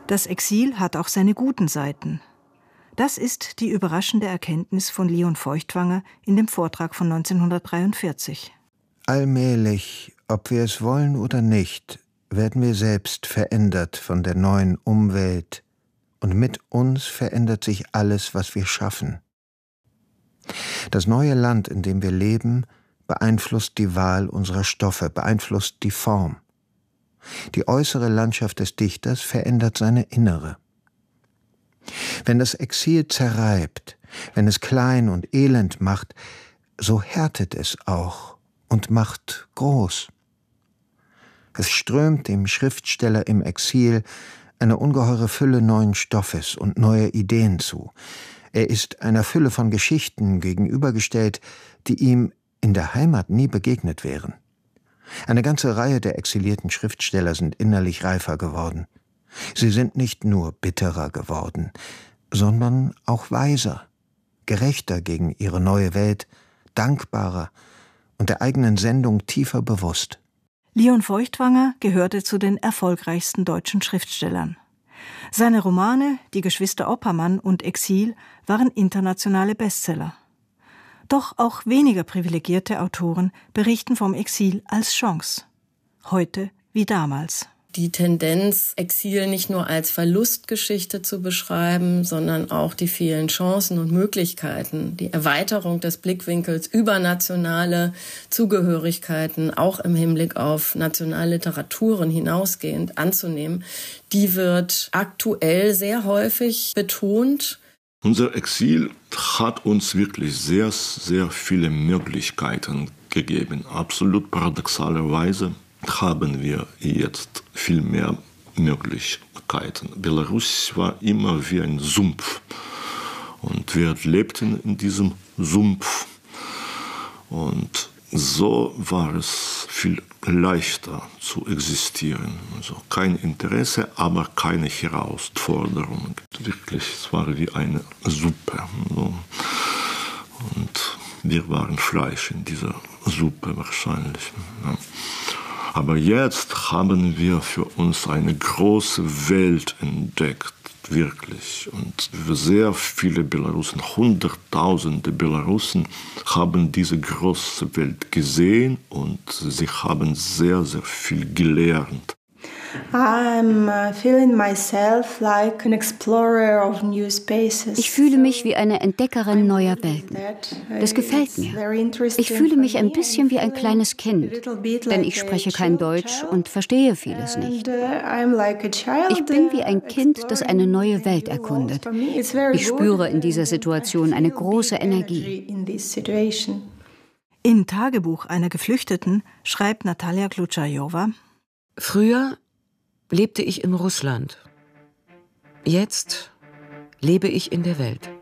Das Exil hat auch seine guten Seiten. Das ist die überraschende Erkenntnis von Leon Feuchtwanger in dem Vortrag von 1943. Allmählich, ob wir es wollen oder nicht, werden wir selbst verändert von der neuen Umwelt, und mit uns verändert sich alles, was wir schaffen. Das neue Land, in dem wir leben, beeinflusst die Wahl unserer Stoffe, beeinflusst die Form. Die äußere Landschaft des Dichters verändert seine innere. Wenn das Exil zerreibt, wenn es klein und elend macht, so härtet es auch und macht groß. Es strömt dem Schriftsteller im Exil eine ungeheure Fülle neuen Stoffes und neuer Ideen zu. Er ist einer Fülle von Geschichten gegenübergestellt, die ihm in der Heimat nie begegnet wären. Eine ganze Reihe der exilierten Schriftsteller sind innerlich reifer geworden. Sie sind nicht nur bitterer geworden, sondern auch weiser, gerechter gegen ihre neue Welt, dankbarer und der eigenen Sendung tiefer bewusst. Leon Feuchtwanger gehörte zu den erfolgreichsten deutschen Schriftstellern. Seine Romane »Die Geschwister Oppermann« und »Exil« waren internationale Bestseller. Doch auch weniger privilegierte Autoren berichten vom Exil als Chance. Heute wie damals. Die Tendenz, Exil nicht nur als Verlustgeschichte zu beschreiben, sondern auch die vielen Chancen und Möglichkeiten, die Erweiterung des Blickwinkels über nationale Zugehörigkeiten, auch im Hinblick auf Nationalliteraturen hinausgehend anzunehmen, die wird aktuell sehr häufig betont. Unser Exil hat uns wirklich sehr, sehr viele Möglichkeiten gegeben. Absolut paradoxalerweise haben wir jetzt viel mehr Möglichkeiten. Belarus war immer wie ein Sumpf und wir lebten in diesem Sumpf und so war es viel leichter zu existieren. Also kein Interesse, aber keine Herausforderung. Wirklich, es war wie eine Suppe. Und wir waren Fleisch in dieser Suppe wahrscheinlich. Ja. Aber jetzt haben wir für uns eine große Welt entdeckt, wirklich. Und sehr viele Belarusen, Hunderttausende Belarusen, haben diese große Welt gesehen und sie haben sehr, sehr viel gelernt. Ich fühle mich wie eine Entdeckerin neuer Welten. Das gefällt mir. Ich fühle mich ein bisschen wie ein kleines Kind, denn ich spreche kein Deutsch und verstehe vieles nicht. Ich bin wie ein Kind, das eine neue Welt erkundet. Ich spüre in dieser Situation eine große Energie. Im Tagebuch einer Geflüchteten schreibt Natalia Glutschajova: Früher lebte ich in Russland. Jetzt lebe ich in der Welt.